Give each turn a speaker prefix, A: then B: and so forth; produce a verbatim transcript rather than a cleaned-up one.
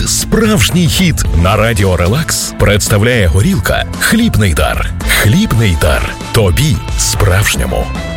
A: справжній хіт на Радіо Релакс представляє горілка «Хлібний дар». «Хлібний дар» тобі справжньому.